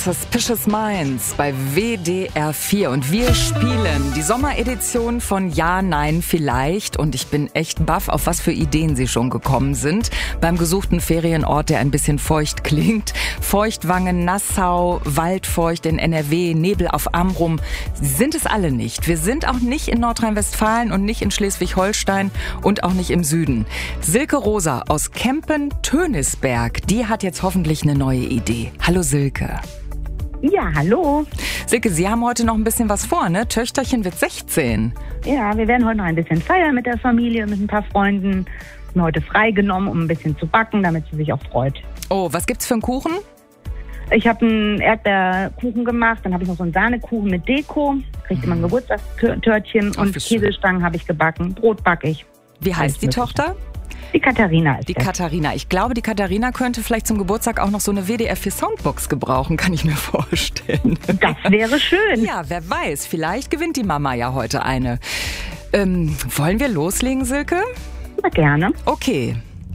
Suspicious Minds bei WDR 4 und wir spielen die Sommeredition von Ja, Nein, Vielleicht und ich bin echt baff, auf was für Ideen Sie schon gekommen sind. Beim gesuchten Ferienort, der ein bisschen feucht klingt. Feuchtwangen, Nassau, Waldfeucht in NRW, Nebel auf Amrum. Sie sind es alle nicht. Wir sind auch nicht in Nordrhein-Westfalen und nicht in Schleswig-Holstein und auch nicht im Süden. Silke Rosa aus Kempen-Tönisberg, die hat jetzt hoffentlich eine neue Idee. Hallo Silke. Ja, hallo. Silke, Sie haben heute noch ein bisschen was vor, ne? Töchterchen wird 16. Ja, wir werden heute noch ein bisschen feiern mit der Familie, mit ein paar Freunden. Mir heute freigenommen, um ein bisschen zu backen, damit sie sich auch freut. Oh, was gibt's für einen Kuchen? Ich habe einen Erdbeerkuchen gemacht, dann habe ich noch so einen Sahnekuchen mit Deko. Kriegt immer ein Geburtstagstörtchen und Käsestangen habe ich gebacken. Brot backe ich. Wie heißt die Tochter? Die Katharina ist Die Katharina. Ich glaube, die Katharina könnte vielleicht zum Geburtstag auch noch so eine WDR 4 Soundbox gebrauchen, kann ich mir vorstellen. Das wäre schön. Ja, wer weiß, vielleicht gewinnt die Mama ja heute eine. Wollen wir loslegen, Silke? Na, gerne. Okay.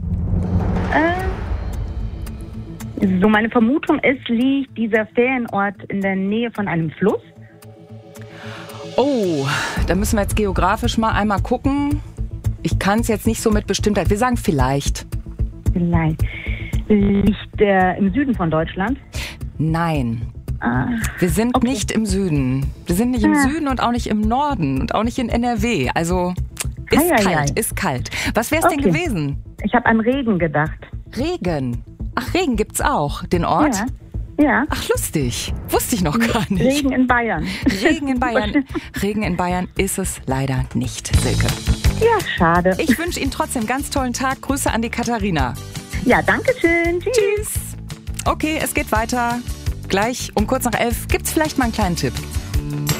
So, meine Vermutung ist, liegt dieser Ferienort in der Nähe von einem Fluss? Oh, da müssen wir jetzt geografisch mal einmal gucken. Ich kann es jetzt nicht so mit Bestimmtheit. Wir sagen vielleicht. Vielleicht. Liegt der im Süden von Deutschland? Nein. Wir sind nicht im Süden. Wir sind nicht im Süden und auch nicht im Norden und auch nicht in NRW. Also ist kalt. Was wäre es denn gewesen? Ich habe an Regen gedacht. Regen? Ach, Regen gibt's auch, den Ort? Ja. Ach, lustig. Wusste ich noch gar nicht. Regen in Bayern. Regen in Bayern. Regen in Bayern ist es leider nicht, Silke. Ja, schade. Ich wünsche Ihnen trotzdem einen ganz tollen Tag. Grüße an die Katharina. Ja, danke schön. Tschüss. Okay, es geht weiter. Gleich um kurz nach 11 gibt's vielleicht mal einen kleinen Tipp.